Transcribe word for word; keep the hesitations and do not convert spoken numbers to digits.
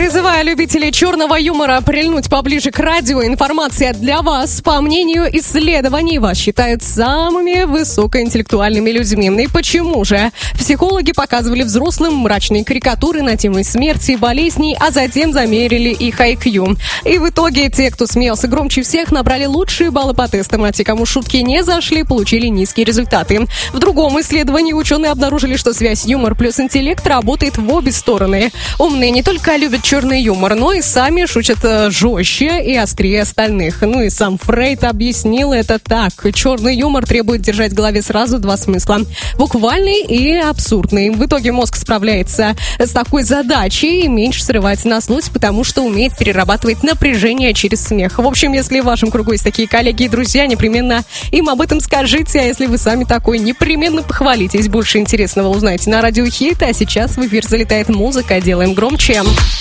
Призываю любителей черного юмора прильнуть поближе к радио. Информация для вас. По мнению исследований, вас считают самыми высокоинтеллектуальными людьми. И почему же? Психологи показывали взрослым мрачные карикатуры на темы смерти и болезней, а затем замерили их ай кью. И в итоге те, кто смеялся громче всех, набрали лучшие баллы по тестам, а те, кому шутки не зашли, получили низкие результаты. В другом исследовании ученые обнаружили, что связь юмор плюс интеллект работает в обе стороны. Умные не только любят черный юмор, но и сами шутят жестче и острее остальных. Ну и сам Фрейд объяснил это так. Черный юмор требует держать в голове сразу два смысла. Буквальный и абсурдный. В итоге мозг справляется с такой задачей и меньше срывается на злость, потому что умеет перерабатывать напряжение через смех. В общем, если в вашем кругу есть такие коллеги и друзья, непременно им об этом скажите. А если вы сами такой, непременно похвалитесь. Больше интересного узнаете на Радио Хит. А сейчас в эфир залетает музыка. Делаем громче.